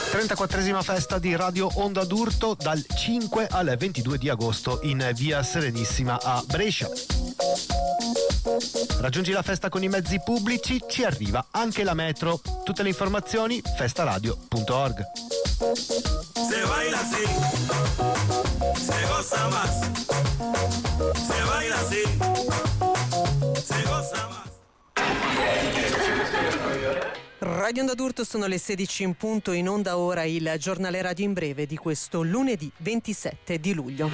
34esima festa di Radio Onda d'Urto dal 5 al 22 di agosto in via Serenissima a Brescia. Raggiungi la festa con i mezzi pubblici, ci arriva anche la metro. Tutte le informazioni festaradio.org. Se baila así, se goza más. Se baila así, se goza más. Radio Onda d'Urto, sono le 16 in punto, in onda ora il giornale radio in breve di questo lunedì 27 di luglio.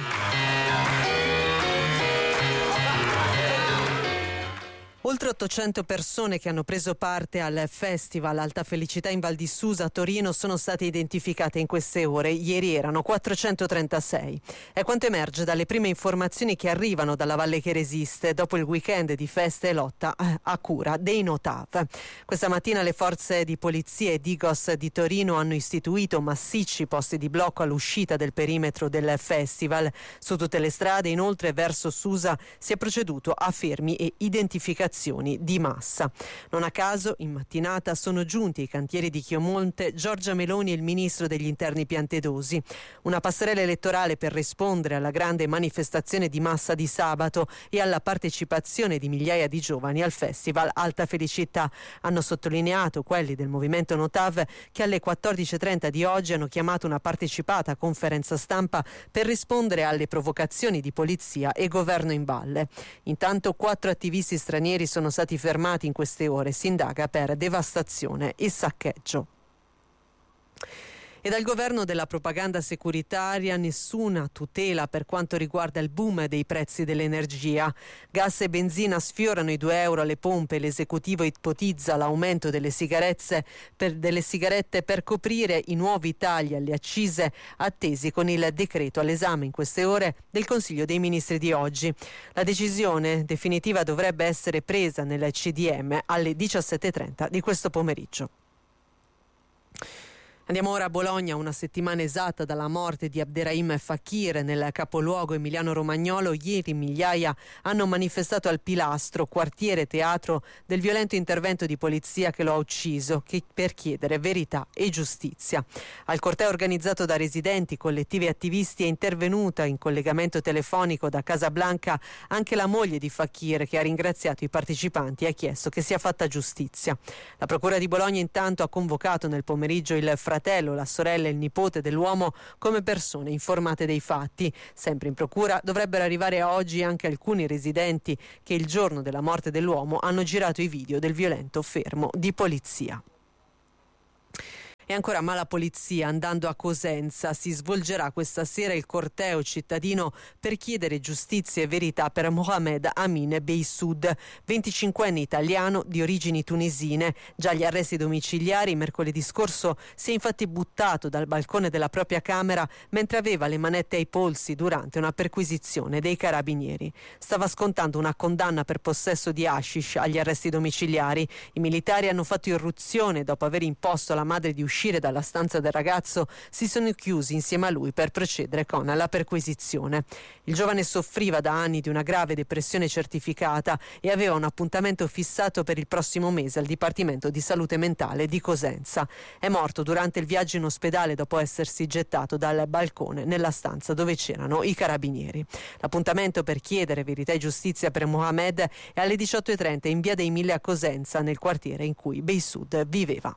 Oltre 800 persone che hanno preso parte al Festival Alta Felicità in Val di Susa a Torino sono state identificate in queste ore. Ieri erano 436. È quanto emerge dalle prime informazioni che arrivano dalla Valle che resiste dopo il weekend di festa e lotta a cura dei Notav. Questa mattina le forze di polizia e Digos di Torino hanno istituito massicci posti di blocco all'uscita del perimetro del festival. Su tutte le strade, inoltre, verso Susa si è proceduto a fermi e identificazioni di massa. Non a caso, in mattinata sono giunti ai cantieri di Chiomonte Giorgia Meloni e il ministro degli interni Piantedosi. Una passerella elettorale per rispondere alla grande manifestazione di massa di sabato e alla partecipazione di migliaia di giovani al Festival Alta Felicità. Hanno sottolineato quelli del movimento Notav che alle 14:30 di oggi hanno chiamato una partecipata conferenza stampa per rispondere alle provocazioni di polizia e governo in valle. Intanto 4 attivisti stranieri sono stati fermati in queste ore. Si indaga per devastazione e saccheggio. E dal governo della propaganda securitaria nessuna tutela per quanto riguarda il boom dei prezzi dell'energia. Gas e benzina sfiorano i €2 alle pompe. L'esecutivo ipotizza l'aumento delle sigarette per coprire i nuovi tagli alle accise attesi con il decreto all'esame in queste ore del Consiglio dei Ministri di oggi. La decisione definitiva dovrebbe essere presa nel CDM alle 17:30 di questo pomeriggio. Andiamo ora a Bologna, una settimana esatta dalla morte di Abderrahim Fakir nel capoluogo emiliano-romagnolo. Ieri migliaia hanno manifestato al Pilastro, quartiere teatro del violento intervento di polizia che lo ha ucciso, per chiedere verità e giustizia. Al corteo organizzato da residenti, collettivi e attivisti è intervenuta in collegamento telefonico da Casablanca anche la moglie di Fakir, che ha ringraziato i partecipanti e ha chiesto che sia fatta giustizia. La Procura di Bologna intanto ha convocato nel pomeriggio il fratello, la sorella e il nipote dell'uomo come persone informate dei fatti. Sempre in procura dovrebbero arrivare oggi anche alcuni residenti che il giorno della morte dell'uomo hanno girato i video del violento fermo di polizia. E ancora mala polizia, andando a Cosenza si svolgerà questa sera il corteo cittadino per chiedere giustizia e verità per Mohamed Amin Beissoud, 25enne italiano di origini tunisine. Già agli arresti domiciliari, mercoledì scorso si è infatti buttato dal balcone della propria camera mentre aveva le manette ai polsi durante una perquisizione dei carabinieri. Stava scontando una condanna per possesso di hashish agli arresti domiciliari. I militari hanno fatto irruzione dopo aver imposto alla madre di uscire dalla stanza del ragazzo. Si sono chiusi insieme a lui per procedere con la perquisizione. Il giovane soffriva da anni di una grave depressione certificata e aveva un appuntamento fissato per il prossimo mese al Dipartimento di Salute Mentale di Cosenza. È morto durante il viaggio in ospedale dopo essersi gettato dal balcone nella stanza dove c'erano i carabinieri. L'appuntamento per chiedere verità e giustizia per Mohamed è alle 18:30 in via dei Mille a Cosenza, nel quartiere in cui Beissoud viveva.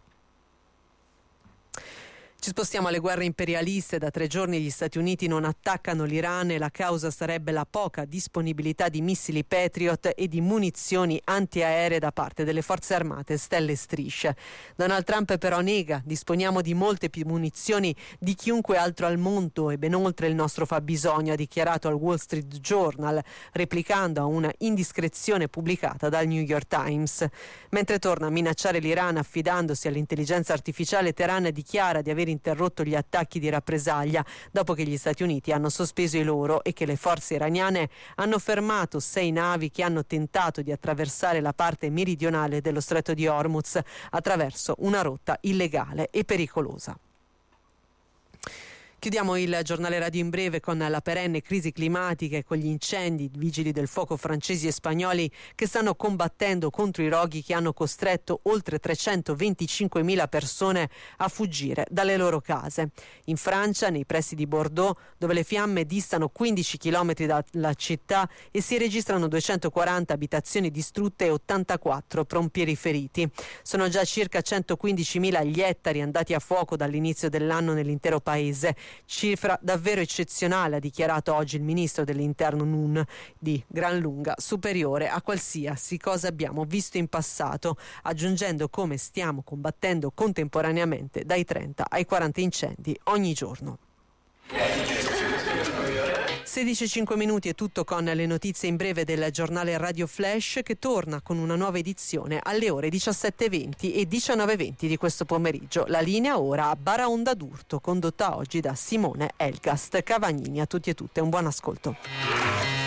Ci spostiamo alle guerre imperialiste. Da 3 giorni gli Stati Uniti non attaccano l'Iran e la causa sarebbe la poca disponibilità di missili Patriot e di munizioni antiaeree da parte delle forze armate Stelle e Strisce. Donald Trump però nega: disponiamo di molte più munizioni di chiunque altro al mondo e ben oltre il nostro fabbisogno, ha dichiarato al Wall Street Journal, replicando a una indiscrezione pubblicata dal New York Times. Mentre torna a minacciare l'Iran affidandosi all'intelligenza artificiale, Teheran dichiara di aver interrotto gli attacchi di rappresaglia dopo che gli Stati Uniti hanno sospeso i loro e che le forze iraniane hanno fermato 6 navi che hanno tentato di attraversare la parte meridionale dello Stretto di Hormuz attraverso una rotta illegale e pericolosa. Chiudiamo il giornale radio in breve con la perenne crisi climatica e con gli incendi. Vigili del fuoco francesi e spagnoli che stanno combattendo contro i roghi che hanno costretto oltre 325.000 persone a fuggire dalle loro case. In Francia, nei pressi di Bordeaux, dove le fiamme distano 15 km dalla città e si registrano 240 abitazioni distrutte e 84 pompieri feriti. Sono già circa 115.000 gli ettari andati a fuoco dall'inizio dell'anno nell'intero paese. Cifra davvero eccezionale, ha dichiarato oggi il ministro dell'interno Nun, di gran lunga superiore a qualsiasi cosa abbiamo visto in passato, aggiungendo come stiamo combattendo contemporaneamente dai 30 ai 40 incendi ogni giorno. 16:05 è tutto con le notizie in breve del giornale Radio Flash, che torna con una nuova edizione alle ore 17:20 e 19:20 di questo pomeriggio. La linea ora a Baraonda d'Urto, condotta oggi da Simone Elgast. Cavagnini a tutti e tutte, un buon ascolto.